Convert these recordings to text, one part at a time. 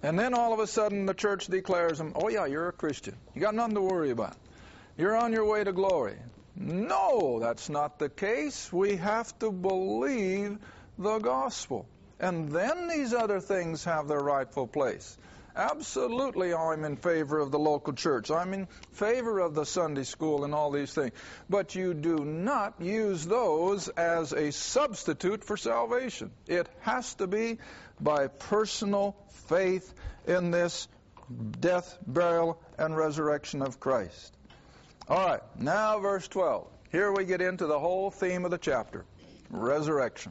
And then all of a sudden the church declares them, oh yeah, you're a Christian. You got nothing to worry about. You're on your way to glory. No, that's not the case. We have to believe the gospel. And then these other things have their rightful place. Absolutely, I'm in favor of the local church. I'm in favor of the Sunday school and all these things. But you do not use those as a substitute for salvation. It has to be by personal faith in this death, burial, and resurrection of Christ. All right, now verse 12. Here we get into the whole theme of the chapter. Resurrection.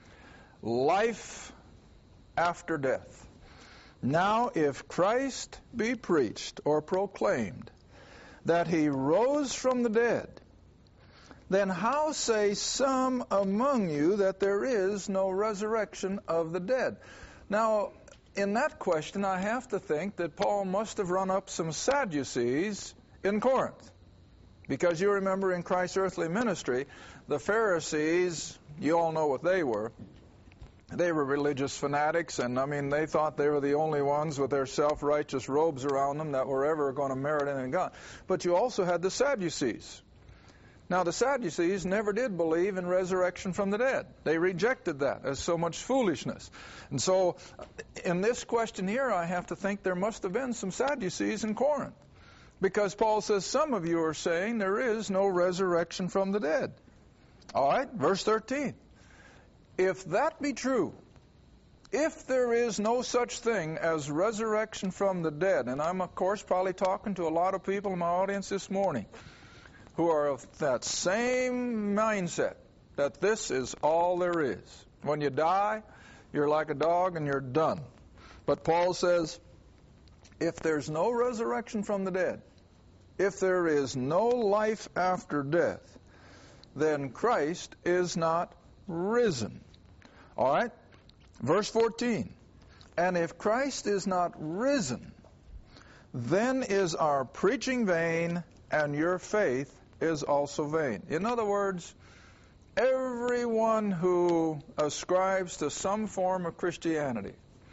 Life after death. Now, if Christ be preached or proclaimed that he rose from the dead, then how say some among you that there is no resurrection of the dead? Now, in that question, I have to think that Paul must have run up some Sadducees in Corinth. Because you remember in Christ's earthly ministry, the Pharisees, you all know what they were. They were religious fanatics, and they thought they were the only ones with their self-righteous robes around them that were ever going to merit anything God. But you also had the Sadducees. Now, the Sadducees never did believe in resurrection from the dead. They rejected that as so much foolishness. And so, in this question here, I have to think there must have been some Sadducees in Corinth. Because Paul says, some of you are saying there is no resurrection from the dead. All right, verse 13. If that be true, if there is no such thing as resurrection from the dead, and I'm, of course, probably talking to a lot of people in my audience this morning who are of that same mindset, that this is all there is. When you die, you're like a dog and you're done. But Paul says, if there's no resurrection from the dead, if there is no life after death, then Christ is not risen. All right? Verse 14. And if Christ is not risen, then is our preaching vain, and your faith is also vain. In other words, everyone who ascribes to some form of Christianity,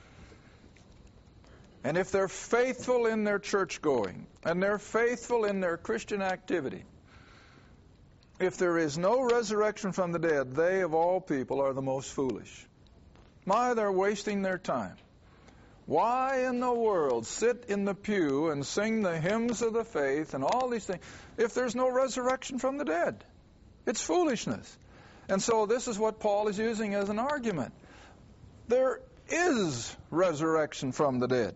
and if they're faithful in their church going, and they're faithful in their Christian activity, if there is no resurrection from the dead, they of all people are the most foolish. My, they're wasting their time. Why in the world sit in the pew and sing the hymns of the faith and all these things if there's no resurrection from the dead? It's foolishness. And so this is what Paul is using as an argument. There is resurrection from the dead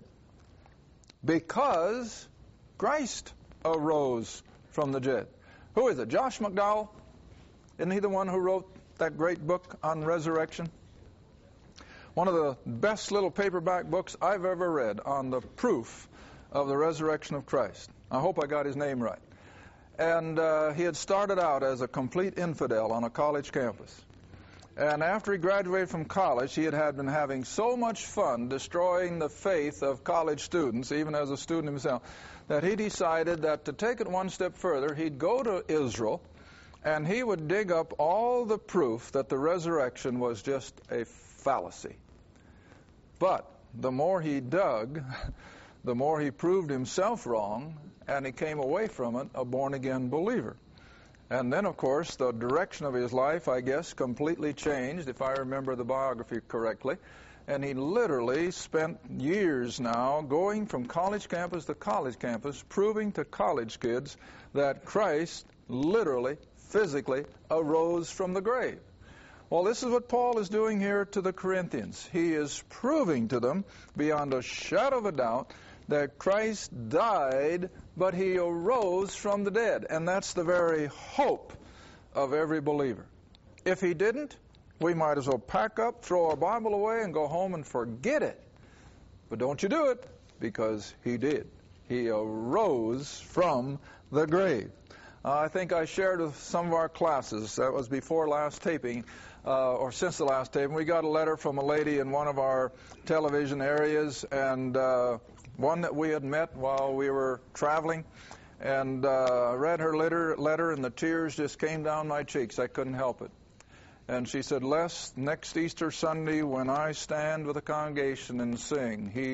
because Christ arose from the dead. Who is it? Josh McDowell? Isn't he the one who wrote that great book on resurrection? One of the best little paperback books I've ever read on the proof of the resurrection of Christ. I hope I got his name right. And he had started out as a complete infidel on a college campus. And after he graduated from college, he had been having so much fun destroying the faith of college students, even as a student himself, that he decided that to take it one step further, he'd go to Israel and he would dig up all the proof that the resurrection was just a fallacy. But the more he dug, the more he proved himself wrong, and he came away from it a born-again believer. And then, of course, the direction of his life, I guess, completely changed, if I remember the biography correctly. And he literally spent years now going from college campus to college campus, proving to college kids that Christ literally, physically arose from the grave. Well, this is what Paul is doing here to the Corinthians. He is proving to them, beyond a shadow of a doubt, that Christ died, but he arose from the dead. And that's the very hope of every believer. If he didn't, we might as well pack up, throw our Bible away, and go home and forget it. But don't you do it, because he did. He arose from the grave. I think I shared with some of our classes, that was before last taping, or since the last taping, we got a letter from a lady in one of our television areas, and one that we had met while we were traveling, and I read her letter, and the tears just came down my cheeks. I couldn't help it. And she said, Les, next Easter Sunday when I stand with the congregation and sing, he